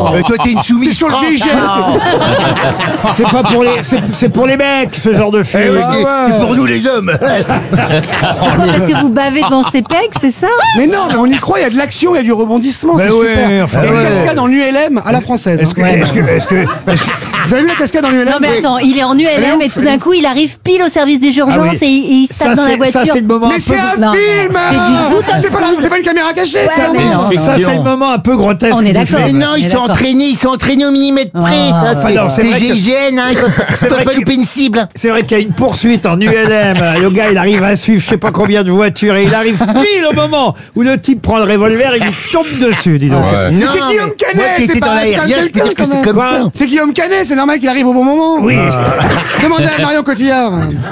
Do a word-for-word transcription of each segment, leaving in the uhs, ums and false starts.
Euh, toi, t'es une soumise. Sur le G I G N. C'est pas pour les, c'est, c'est pour les mecs, ce genre de film. Eh oui, Ah c'est- ouais. c'est pour nous les hommes. Pourquoi parce que vous bavez devant ses pecs, c'est ça? Mais non, mais on y croit, il y a de l'action, il y a du rebondissement, Mais c'est ouais, super. enfin, il y a une ouais. cascade en U L M à la française. Est-ce que, hein. est-ce que, est-ce que, est-ce que- Vous avez vu la cascade en U L M? Non mais attends, il est en U L M et tout d'un coup il arrive pile au service des urgences Ah oui. et il, il se tape ça, dans la c'est, voiture. ça, c'est le moment Mais un c'est peu, un Non, film c'est du zoot C'est pas, la- c'est pas une caméra cachée, ça mais non. non. ça, c'est le moment un peu grotesque. On est du d'accord. film. Mais non, ils Mais sont d'accord. entraînés, ils sont entraînés au millimètre près. Ah, ça, ouais. c'est Alors, c'est c'est vrai que- G I G N, hein, ils peuvent C'est ils peuvent vrai pas qu'il- louper une cible. C'est vrai qu'il y a une poursuite en U L M. Le gars, il arrive à suivre je sais pas combien de voitures et il arrive pile au moment où le type prend le revolver et il lui tombe dessus, dis donc. Ouais. Mais Non, c'est Guillaume mais Canet, moi qui c'est étais pas dans un l'aérien, je peux dire que quelqu'un, c'est quand comme même. ça. C'est Guillaume Canet, c'est normal qu'il arrive au bon moment. Oui. Demandez à Marion Cotillard.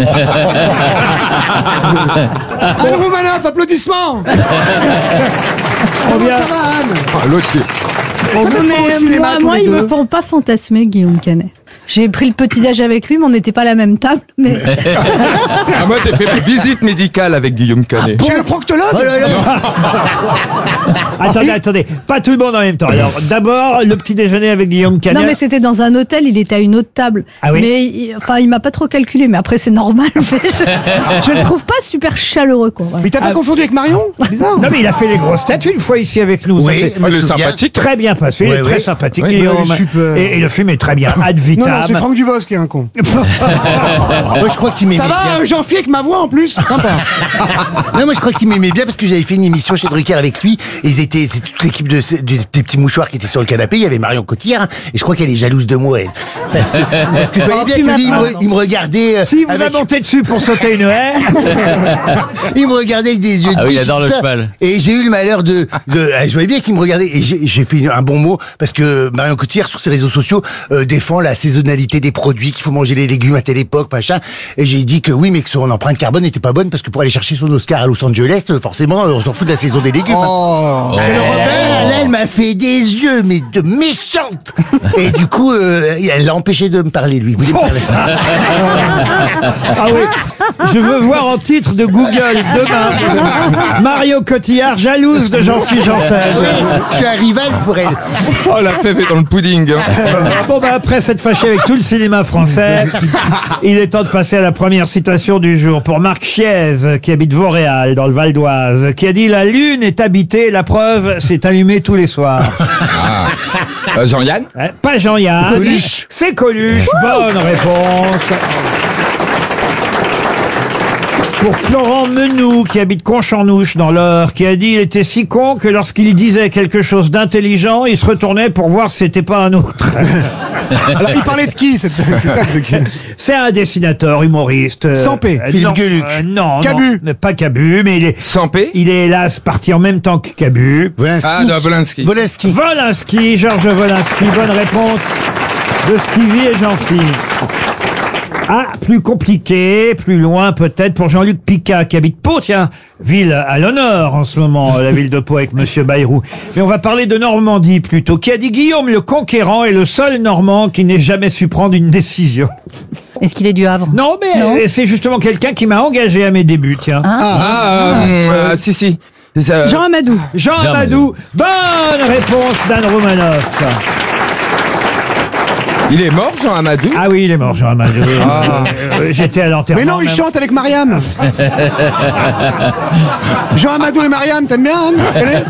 Anne Romanoff, applaudissements. Comment vient- ça va, Anne? Ah, l'autre, il- Quand est-ce qu'on va au cinéma, moi, tous moi les ils deux me font pas fantasmer, Guillaume Canet. J'ai pris le petit-déj avec lui, mais on n'était pas à la même table. Mais Ah, moi, j'ai fait une visite médicale avec Guillaume Canet. Chez le proctologue? Oh là là. Attendez, attendez. Pas tout le monde en même temps. Alors, d'abord, le petit déjeuner avec Guillaume Canet. non, mais c'était dans un hôtel. Il était à une autre table. Ah oui Mais il, enfin, il m'a pas trop calculé. Mais après, c'est normal. Mais je, je le trouve pas super chaleureux, quoi. Voilà. Mais t'as pas confondu avec Marion? C'est bizarre. Non, mais il a fait les grosses têtes une fois ici avec nous. Ça Oui, s'est moi, Ah, je le me souviens. sympathique. très bien passé. Il est Ouais, très ouais. sympathique, Oui, Guillaume. ouais, super. Et, et le film est très bien. Ad Non, vitam. non, c'est Franck Dubosc qui est un con. Moi, je crois qu'il m'aimait Ça va, bien. euh, Jean-Phi avec ma voix en plus? Sympa. Non, moi je crois qu'il m'aimait bien parce que j'avais fait une émission chez Drucker avec lui. Et ils étaient, c'est toute l'équipe de, de- des petits mouchoirs qui étaient sur le canapé. Il y avait Marion Cotillard. hein, et je crois qu'elle est jalouse de moi. Elle. Parce que, parce que je voyais bien que lui, il me, il me regardait. euh, Si vous avec, a monté dessus pour sauter une haie. il me regardait avec des yeux de Ah oui, il biche, adore le tout ça. cheval. Et j'ai eu le malheur de, de, je voyais bien qu'il me regardait. Et j'ai j'ai fait un bon mot parce que Marion Cotillard sur ses réseaux sociaux euh, défend la saisonnalité des produits, qu'il faut manger les légumes à telle époque, machin. Et j'ai dit que oui, mais que son empreinte carbone n'était pas bonne parce que pour aller chercher son Oscar à Los Angeles, euh, forcément, on s'en fout de la saison des légumes. Oh. Alors, ben, là, elle m'a fait des yeux, mais de méchante. Et du coup, euh, elle l'a empêché de me parler, lui. Il voulait me parler. Ah oui. Je veux voir en titre de Google demain Mario Cotillard jalouse de Jean-Philippe Janssen. Je suis un rival pour elle. Oh, la fève est dans le pudding. hein. Bon, bah, après s'être fâché avec tout le cinéma français, il est temps de passer à la première citation du jour pour Marc Chiez, qui habite Vauréal, dans le Val d'Oise, qui a dit « La lune est habitée, la preuve, c'est allumé tous les soirs. Euh, Jean-Yann » Hein, Pas Jean-Yann. Coluche. C'est Coluche. Bonne réponse. Pour Florent Menou, qui habite Concharnouche dans l'Eure, qui a dit il était si con que lorsqu'il disait quelque chose d'intelligent, il se retournait pour voir si c'était pas un autre. Alors, il parlait de qui? C'est c'est ça le truc. C'est un dessinateur, humoriste. euh, Sampé, euh, Philippe non, Gueluc. euh, non, Cabu. non, pas Cabu, mais il est, Sans P il est hélas parti en même temps que Cabu. Volinsky. Ah, de Volinsky. Volinsky. Volinsky, Georges Volinsky, bonne réponse de Stevie et Jean-Philippe. Ah, plus compliqué, plus loin peut-être pour Jean-Luc Picard qui habite Pau, tiens, ville à l'honneur en ce moment, la ville de Pau avec Monsieur Bayrou. Mais on va parler de Normandie plutôt, qui a dit Guillaume le Conquérant est le seul Normand qui n'ait jamais su prendre une décision. Est-ce qu'il est du Havre? Non, mais Non. euh, c'est justement quelqu'un qui m'a engagé à mes débuts, tiens. Ah, euh, euh, si, si. C'est, euh, Jean Amadou. Jean Amadou, bonne réponse d'Anne Romanoff. Il est mort, Jean Amadou Ah oui, il est mort, Jean Amadou. Euh, J'étais à l'enterrement. Mais non, il même. chante avec Mariam. Jean Amadou et Mariam, t'aimes bien, Anne? Tu connais?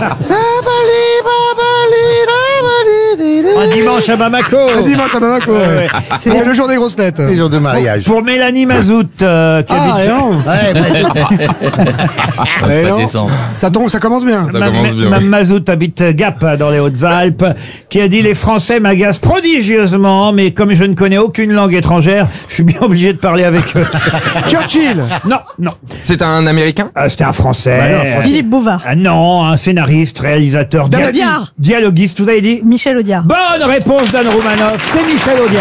Un dimanche à Bamako. Un dimanche à Bamako. Ouais, ouais. ouais. C'est le jour des grosses têtes. Les jours de mariage. Pour Mélanie Mazout, euh, qui Ah, habite et non. Ouais, bah, Eh Pas non. descendre. Ça tombe, ça commence bien. Ça Ma- commence bien, Ma- oui. Mazout habite Gap dans les Hautes-Alpes, qui a dit les Français m'agacent prodigieusement, mais comme je ne connais aucune langue étrangère, je suis bien obligé de parler avec eux. Churchill. Non, non. C'est un Américain Ah, c'était un Français. Euh, Philippe Bouvard. ah, non, un scénariste, réalisateur, dia- Audiard. dialoguiste, vous avez dit Michel Audiard. Bonne réponse d'Anne Romanoff, c'est Michel Audiard.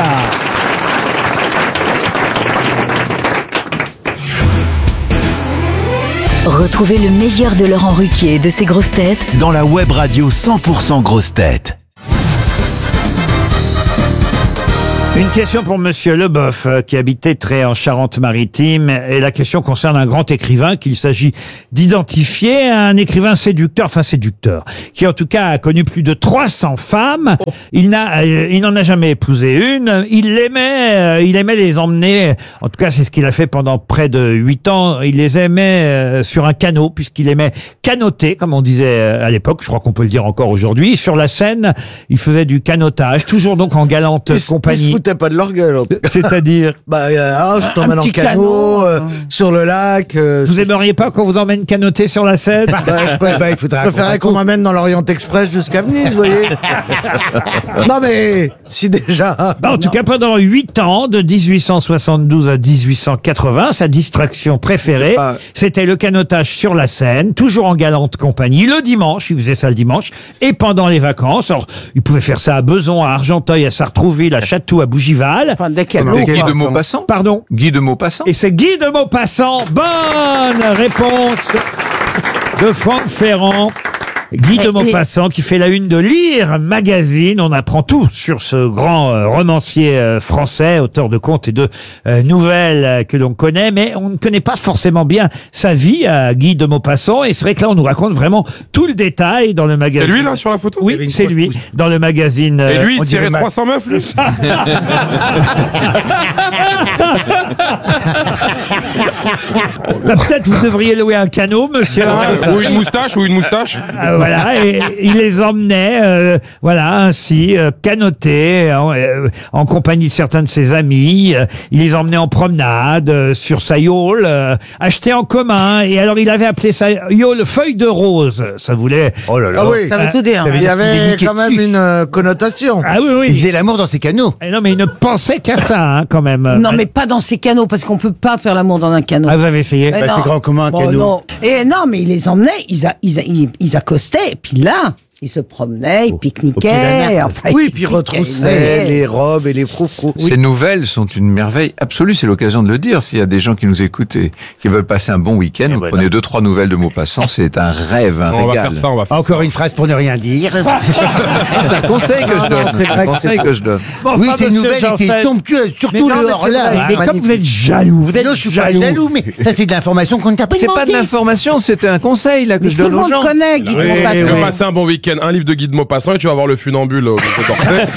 Retrouvez le meilleur de Laurent Ruquier et de ses grosses têtes dans la web radio cent pour cent grosses têtes. Une question pour Monsieur Leboeuf, euh, qui habitait Tré en Charente-Maritime. Et la question concerne un grand écrivain qu'il s'agit d'identifier. Un écrivain séducteur, enfin séducteur, qui en tout cas a connu plus de trois cents femmes. Il n'a, euh, il n'en a jamais épousé une. Il l'aimait, euh, il aimait les emmener. En tout cas, c'est ce qu'il a fait pendant près de huit ans. Il les aimait euh, sur un canot, puisqu'il aimait canoter, comme on disait euh, à l'époque. Je crois qu'on peut le dire encore aujourd'hui. Sur la Seine, il faisait du canotage, toujours donc en galante Il se- compagnie. Il se foutait pas de leur gueule. en tout cas. C'est-à-dire, Bah, euh, ah, je t'emmène en petit canot, canot, euh, hein. sur le lac. euh, vous aimeriez pas qu'on vous emmène canoter sur la Seine? bah, je Ouais, bah, il faudra je préférerais qu'on m'amène dans l'Orient Express jusqu'à Venise, vous voyez. Non mais, si déjà. Bah, en tout cas, pendant huit ans, de dix-huit cent soixante-douze à dix-huit cent quatre-vingts, sa distraction préférée, Ah. c'était le canotage sur la Seine, toujours en galante compagnie, le dimanche, il faisait ça le dimanche, et pendant les vacances. Alors, il pouvait faire ça à Beson, à Argenteuil, à Sartrouville, à Chatou, à Bougival. Enfin, des Et canaux. Guy de Maupassant Pardon. Guy de Maupassant Et c'est Guy de Maupassant. Bonne réponse de Franck Ferrand. Guy de Et- et- Maupassant qui fait la une de Lire Magazine. On apprend tout sur ce grand euh, romancier euh, français, auteur de contes et de euh, nouvelles euh, que l'on connaît, mais on ne connaît pas forcément bien sa vie à Guy de Maupassant. Et c'est vrai que là, on nous raconte vraiment tout le détail dans le magazine. C'est lui, là, sur la photo? Il y avait Oui, une c'est grosse lui, pousse. dans le magazine. Et euh, lui, on il tirait dirait ma- trois cents meufs, lui? bah, peut-être vous devriez louer un canot, monsieur. Ou une moustache, ou une moustache. Euh, voilà, et il les emmenait, euh, voilà, ainsi, euh, canoter, en, euh, en compagnie de certains de ses amis. Euh, il les emmenait en promenade, euh, sur sa yole, euh, acheté en commun. Et alors, il avait appelé sa yole Feuille de Rose. Ça voulait... Oh là là. Ah oui, Ça veut tout dire. Ça veut il y dire qu'il est avait niqué quand même dessus. une euh, connotation. Ah oui, Il oui. faisait l'amour dans ses canaux. Eh non, mais il ne pensait qu'à ça, hein, quand même. Non, mais pas dans ces canaux, parce qu'on peut pas faire l'amour dans un canot. Ah, vous avez essayé? Eh Bah, non. c'est grand comme un Bon, canot. non. Et non, mais il les emmenait, ils, a- ils, a- ils, ils accostaient, et puis là, ils se promenaient, ils au pied pique-niquaient. d'un Enfin, Oui, ils puis pique-niquaient. retroussaient les robes et les froufrous. Ces nouvelles sont une merveille absolue, c'est l'occasion de le dire. S'il y a des gens qui nous écoutent et qui veulent passer un bon week-end, vous voilà. prenez deux, trois nouvelles de Maupassant, c'est un rêve, un On va régal. faire ça, on va faire Encore une phrase pour ne rien dire. C'est un conseil que je donne. c'est C'est vrai un que conseil c'est- que je donne. Bon, Oui, enfin, ces monsieur nouvelles Janssen. étaient somptueuses, Mais surtout non, le mais c'est hors-là. vrai, Ah, mais comme vous êtes jaloux, vous êtes Non, je suis pas jaloux. jaloux, mais ça c'est de l'information qu'on ne t'a pas C'est pas de demandé. l'information, c'est un conseil là que Mais je tout le donne aux monde gens. connaît Guy de Oui, Maupassant. Tu oui. vas passer un bon week-end, un livre de Guy de Maupassant et tu vas voir le funambule au Musée d'Orsay.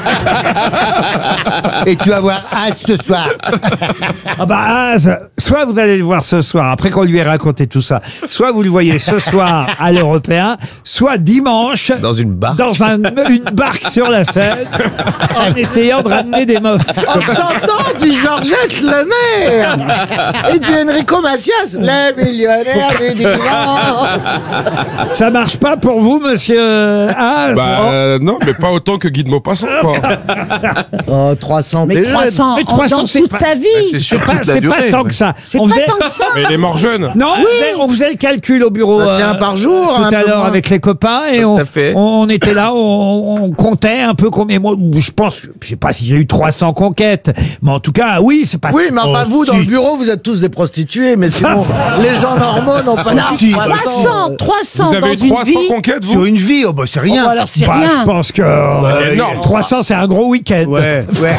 Et tu vas voir As ce soir. Ah bah, Az, soit vous allez le voir ce soir, après qu'on lui ait raconté tout ça, soit vous le voyez ce soir à l'Européen, soit dimanche Dans une barque. dans un, une barque sur la Seine, en essayant de ramener des meufs. En chantant du Georgette Lemaire et du Enrico Macias, le millionnaire du dimanche. Ça marche pas pour vous, monsieur Az? Bah, euh, non, mais pas autant que Guy de Maupassant, quoi. Oh, trois cents, Mais t'es jeune. trois cents, Mais en trois cents, dans c'est toute pas- sa vie. C'est C'est sur pas, toute la c'est pas durée. tant que ça. C'est On pas faisait- tant que ça. Mais il est mort jeune. Non, on, faisait, on faisait le calcul au bureau. Ah, c'est euh, un par jour, Tout un à peu l'heure moins. avec les copains et Tout on, à fait. on était là, on, on comptait un peu combien. Moi, je pense, je sais pas si j'ai eu trois cents conquêtes, mais en tout cas, oui, c'est pas. Oui, mais enfin, Oh, vous, dans si. le bureau, vous êtes tous des prostituées, mais sinon, les gens normaux n'ont pas Non, si, trois trois cents, trois cents Vous dans avez eu une trois cents vie. conquêtes, Sur vous? une vie, oh bah c'est Oh, rien. bah alors c'est Bah, je rien. pense que Ouais, énorme. trois cents, c'est un gros week-end. Ouais, ouais.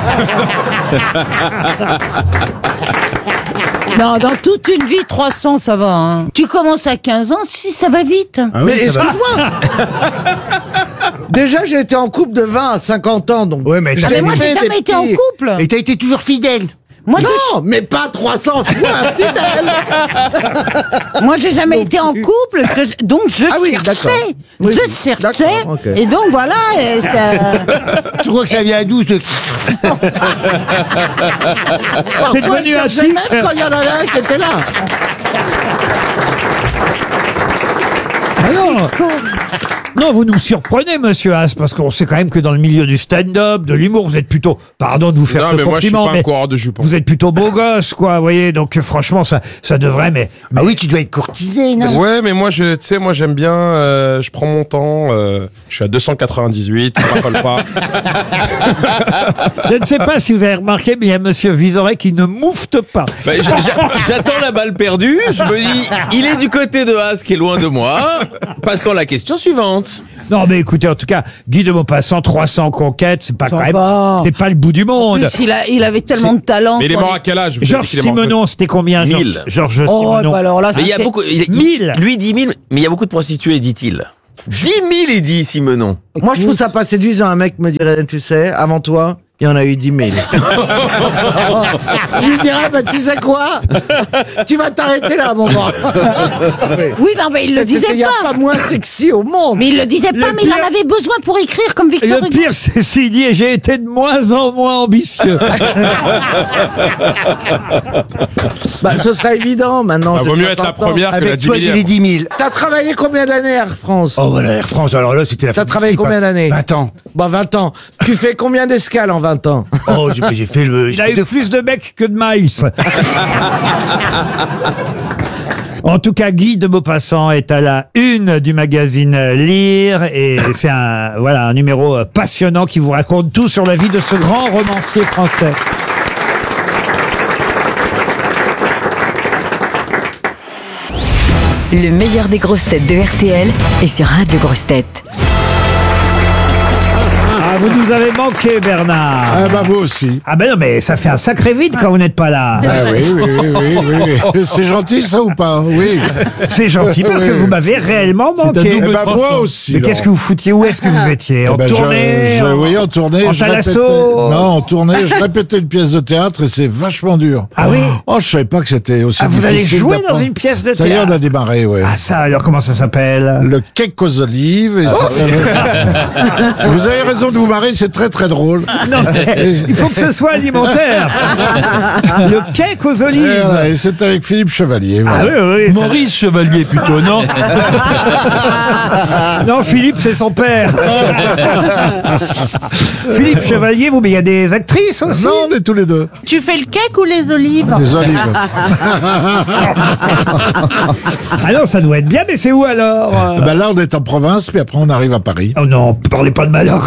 Non, dans toute une vie, trois cents, ça va. Hein. Tu commences à quinze ans, si ça va vite. Ah oui, Mais ça va. excuse-moi. Déjà, j'ai été en couple de vingt à cinquante ans, donc. Ouais, mais Ah, t'as mais moi, fait j'ai des jamais été en petits- couple. Et t'as été toujours fidèle. Moi, Non, mais pas trois cents, tu vois, infidèle. je- moi, j'ai jamais été en couple, je- donc je Ah oui, cherchais. d'accord. Oui, je cherchais. d'accord, ok. Et donc, voilà, et ça... Tu crois que ça vient à douze de... C'est Moi, devenu je un cherchais truc. même quand il y en avait un qui était là. Ah non, non, vous nous surprenez, monsieur As, parce qu'on sait quand même que dans le milieu du stand-up, de l'humour, vous êtes plutôt, pardon de vous faire Non, ce mais moi, je suis compliment, pas un mais coureur de jupons. vous êtes plutôt beau gosse, quoi, vous voyez, donc euh, franchement, ça, ça devrait, mais, mais Ah oui, tu dois être courtisé, non? Ouais, mais moi, je, tu sais, moi, j'aime bien, euh, je prends mon temps, euh, je suis à deux cent quatre-vingt-dix-huit, je raffole pas. je ne sais pas si vous avez remarqué, mais il y a monsieur Vizorek qui ne moufte pas. Bah, j'- j'- J'attends la balle perdue. Je me dis, il est du côté de As qui est loin de moi. Passons à la question suivante. conquêtes. Non, mais écoutez, en tout cas, Guy de Maupassant, trois cents conquêtes, c'est pas Ça quand même, va. c'est pas le bout du En monde. plus, il, a, il avait tellement de talent. Mais il est qu'on mort est- à quel âge? Vous avez Georges dit qu'il est mort Simenon, c'était combien, Georges, Mille. Georges Oh, Simenon bah alors là, Mais il y a c'était- beaucoup. il- il- Mille. Lui dit mille, mais il y a beaucoup de prostituées, dit-il. Dix mille, il dit Simenon. Moi, je trouve ça pas séduisant. Un mec me dirait, tu sais, avant toi, il y en a eu dix mille. Je lui dirais, bah, tu sais quoi? Tu vas t'arrêter là, mon gars. Oui, non, mais il le disait Il n'y a pas. pas moins sexy au monde. Mais il le disait pas, mais il pire- en avait besoin pour écrire comme Victor Le Hugo. pire, c'est s'il dit, j'ai été de moins en moins ambitieux. Bah, ce sera évident maintenant. Ah, j'ai vaut mieux être la soixante ans. première que la Avec toi, j'ai les dix millième. dix mille. T'as travaillé combien d'années, Air France? Oh, voilà, Air France, alors là, c'était la T'as fin du travaillé slip, combien hein. d'années? vingt ans. Bah, vingt ans. Tu fais combien d'escales en vingt ans? Oh, j'ai j'ai fait le... Il a j'ai fait eu plus de mecs que de miles. En tout cas, Guy de Maupassant est à la une du magazine Lire et c'est un, voilà, un numéro passionnant qui vous raconte tout sur la vie de ce grand romancier français. Le meilleur des grosses têtes de R T L est sur Radio Grosses Têtes. Ah, vous nous avez manqué, Bernard. Ah bah vous aussi. Ah ben non, mais ça fait un sacré vide quand vous n'êtes pas là. Ah oui, oui, oui, oui, oui, oui. C'est gentil ça ou pas? Oui. C'est gentil parce que Oui, vous oui. m'avez réellement manqué. Eh ben moi aussi. Mais qu'est-ce que vous foutiez? Où est-ce que vous étiez? Eh En ben, je- tournée? je- en- Oui, en tournée. En je thalasso? répétais- Non, en tournée, je répétais une pièce de théâtre et c'est vachement dur. Ah oui? Oh, je savais pas que c'était aussi Ah, vous allez difficile jouer dans d'apprendre. une pièce de Ça y est, on théâtre? a démarré, ouais. Ah ça, alors comment ça s'appelle? Le cake aux olives. et Oh. ça- vous avez raison de vous marrer, c'est très très drôle. Non, mais il faut que ce soit alimentaire. Le cake aux Et, olives. voilà, et c'est avec Philippe Chevalier. Ah voilà. oui, oui. ça- Maurice Chevalier plutôt, non? Non, Philippe, c'est son père. Philippe Chevalier, vous, mais il y a des actrices aussi. Non, on est tous les deux. Tu fais le cake ou les olives? Les olives. Ah non, ça doit être bien, mais c'est où alors? Ben là, on est en province, puis après, on arrive à Paris. Oh non, parlez pas de malheur.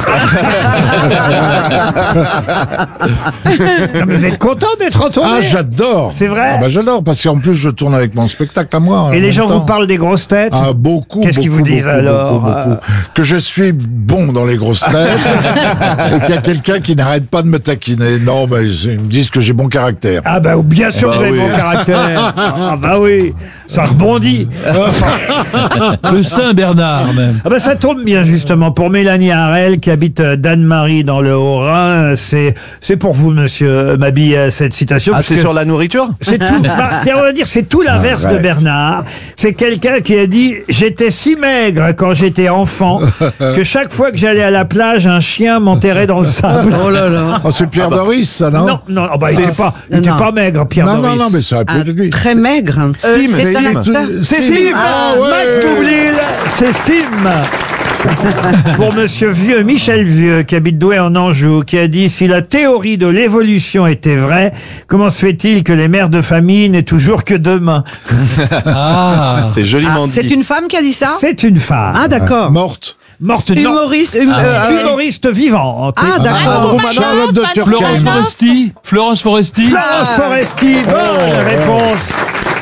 Non, mais vous êtes content d'être en tournée? Ah, j'adore. C'est vrai? Ah bah j'adore, parce qu'en plus, je tourne avec mon spectacle à moi. en Et les même gens temps. vous parlent des grosses têtes? Ah, beaucoup. Qu'est-ce qu'ils beaucoup, vous disent beaucoup, alors? beaucoup, beaucoup. Que je suis bon dans les grosses têtes et qu'il y a quelqu'un qui n'arrête pas de me taquiner. Non, mais ils me disent que j'ai bon caractère. Ah bah bien sûr Bah que vous avez oui. bon caractère. Ah bah oui, ça rebondit. Le Saint-Bernard, même. Ah bah ça tombe bien justement pour Mélanie Harel qui habite euh, Danemarie dans le Haut-Rhin. C'est c'est pour vous, monsieur Mabille, euh, cette citation. Ah, c'est puisque sur la nourriture? c'est tout. bah, tiens, on va dire c'est tout l'inverse de Arrête. Bernard. C'est quelqu'un qui a dit j'étais si maigre quand j'étais enfant que chaque fois que j'allais à la plage, un chien m'enterrait dans le sable. Oh là là. Oh, c'est Pierre Doris, ça, non? Non, non, oh bah, il C'est- était pas, il était non. pas maigre, Pierre non, Doris. non, non, mais ça aurait pu être lui. Très maigre. Sim, c'est Sim. un- C'est Sim. Sim. Ah, ouais. Max Boublil, c'est Sim. Pour monsieur Vieux, Michel Vieux, qui habite Douai en Anjou, qui a dit « Si la théorie de l'évolution était vraie, comment se fait-il que les mères de famille n'aient toujours que deux mains Ah. C'est joliment dit. C'est une femme qui a dit ça? ?» C'est une femme. Ah, d'accord. Morte. Morte, non. Humoriste. hum- euh, Humoriste vivante. Ah, d'accord. Charlotte de Florence Turckheim. Foresti. Florence Foresti. Florence Foresti, bonne réponse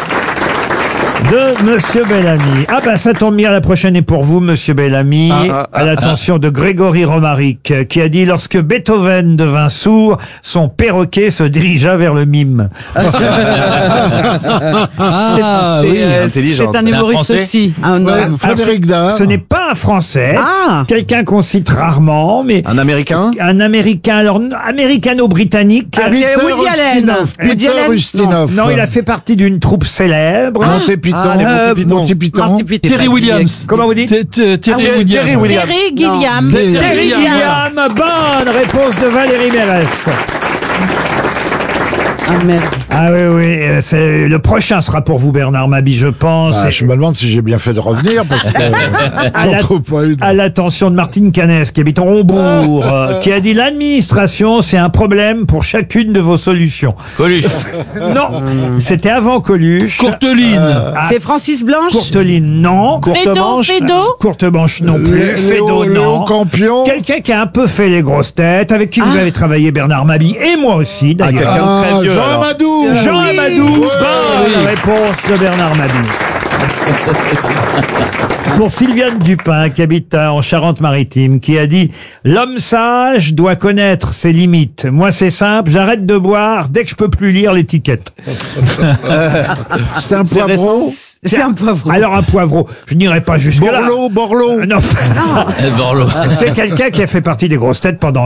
de Monsieur Bellamy. Ah ben ça tombe bien, la prochaine est pour vous, Monsieur Bellamy, Ah, ah, à l'attention de Grégory Romaric, euh, qui a dit « Lorsque Beethoven devint sourd, son perroquet se dirigea vers le mime. Ah, oui. Intelligent. C'est un humoriste Français aussi. Un Ouais, homme. Frédéric » Dard. Ce n'est pas un Français, Ah. quelqu'un qu'on cite rarement, mais Un Américain? un Américain, alors américano-britannique. Ah, c'est Woody Allen. Ustinov. Woody Peter Allen. Ustinov. Non, il a fait partie d'une troupe célèbre. Monty Python. Ah, les Euh, Monty Python. Monty Python. Marty Python. Terry Williams. Comment vous dites? T- t- Terry Jerry- Williams. Jerry Williams. Terry Gilliam. Terry Terry Gilliam. Gilliam, bonne réponse de Valérie Mérès. Ah merde. Ah oui, oui, euh, c'est le prochain sera pour vous, Bernard Mabie, je pense. Ah, je me demande si j'ai bien fait de revenir parce que À j'en la- trouve pas une. À l'attention de Martine Canès, qui habite en Hombourg, euh, qui a dit l'administration, c'est un problème pour chacune de vos solutions. Coluche. Non, c'était avant Coluche. Courteline. Ah, C'est Francis Blanche. Courteline, non. Courte Fédo, manche. Fédo. Courte manche non plus. Léo- Fédo, Léo non. Campion. Quelqu'un qui a un peu fait les grosses têtes, avec qui vous avez travaillé, Bernard Mabie, et moi aussi, Ah, d'ailleurs. quelqu'un de Ah, très vieux. Jean alors. Amadou. Jean Oui. Amadou, Ouais. bonne réponse de Bernard Mabie. Pour Sylviane Dupin, qui habite en Charente-Maritime, qui a dit « L'homme sage doit connaître ses limites. Moi, c'est simple, j'arrête de boire dès que je peux plus lire l'étiquette. C'est un poivreau. » C'est un poivreau. Alors un poivreau, je n'irai pas jusque-là. Borloo, Borloo. Euh, non. C'est quelqu'un qui a fait partie des grosses têtes pendant